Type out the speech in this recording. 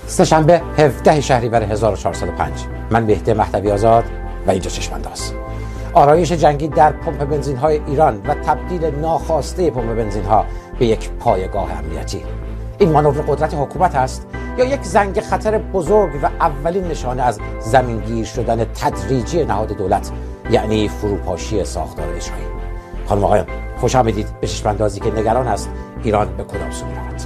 سه‌شنبه 17 شهریور 1405. من مهدی مهدوی آزاد و اینجا چشم‌انداز. آرایش جنگی در پمپ بنزین‌های ایران و تبدیل ناخواسته پمپ بنزین‌ها به یک پایگاه امنیتی. این مانور قدرت حکومت است یا یک زنگ خطر بزرگ و اولین نشانه از زمینگیر شدن تدریجی نهاد دولت، یعنی فروپاشی ساختار اجرایی؟ خانم آقایان، خوش آمدید به چشم‌اندازی که نگران است ایران به کدام سو می‌رود.